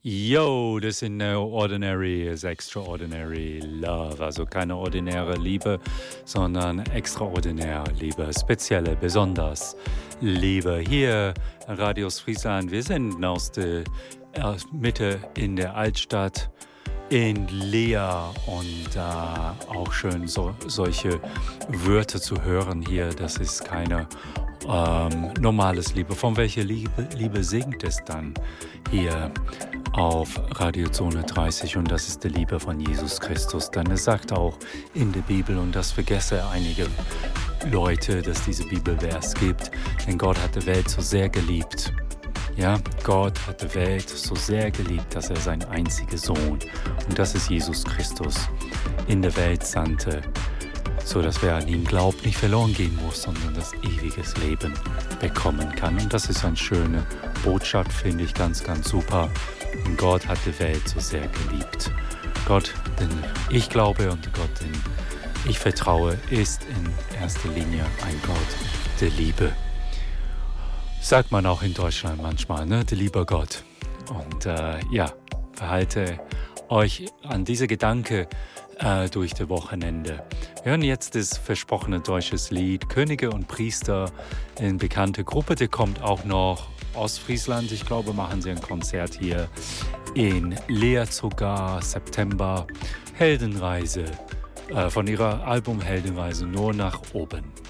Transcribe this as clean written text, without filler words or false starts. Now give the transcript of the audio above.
Yo, das sind no ordinary is extraordinary love. Also keine ordinäre Liebe, sondern extraordinäre Liebe. Spezielle, besonders Liebe. Hier, Radius Friesland, wir sind aus der Mitte in der Altstadt in Leer und auch schön solche Wörter zu hören hier. Das ist keine normales Liebe. Von welcher Liebe singt es dann hier auf Radiozone 30? Und das ist die Liebe von Jesus Christus. Denn es sagt auch in der Bibel, und das vergesse einige Leute, dass diese Bibelvers gibt, denn Gott hat die Welt so sehr geliebt. Ja, Gott hat die Welt so sehr geliebt, dass er seinen einzigen Sohn, und das ist Jesus Christus, in der Welt sandte, so dass wer an ihn glaubt, nicht verloren gehen muss, sondern das ewiges Leben bekommen kann. Und das ist eine schöne Botschaft, finde ich ganz, ganz super. Und Gott hat die Welt so sehr geliebt. Gott, den ich glaube, und Gott, den ich vertraue, ist in erster Linie ein Gott der Liebe. Sagt man auch in Deutschland manchmal, ne? Der liebe Gott. Und verhalte euch an diese Gedanken durch das Wochenende. Wir hören jetzt das versprochene deutsches Lied Könige und Priester, eine bekannte Gruppe, die kommt auch noch Ostfriesland. Ich glaube, machen sie ein Konzert hier in Leer sogar, September. Heldenreise, von ihrer Album Heldenreise, nur nach oben.